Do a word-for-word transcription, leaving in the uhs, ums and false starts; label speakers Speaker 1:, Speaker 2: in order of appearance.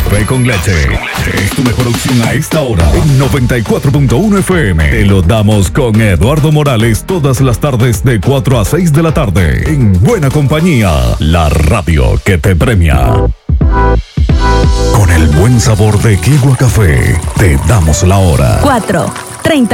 Speaker 1: Café con leche. Es tu mejor opción a esta hora. En noventa y cuatro punto uno F M. Te lo damos con Eduardo Morales todas las tardes de cuatro a seis de la tarde. En buena compañía. La radio que te premia. Con el buen sabor de Kigua Café, te damos la hora.
Speaker 2: cuatro treinta